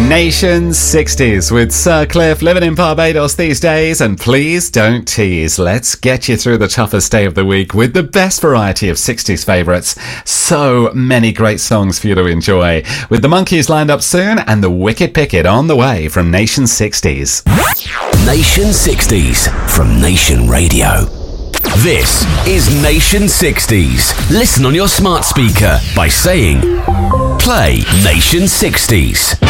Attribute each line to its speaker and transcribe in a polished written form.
Speaker 1: Nation 60s with Sir Cliff, living in Barbados these days, and please don't tease. Let's get you through the toughest day of the week with the best variety of 60s favourites. So many great songs for you to enjoy. With the Monkees lined up soon and the Wicked Picket on the way from Nation 60s.
Speaker 2: Nation 60s from Nation Radio. This is Nation 60s. Listen on your smart speaker by saying, play Nation 60s.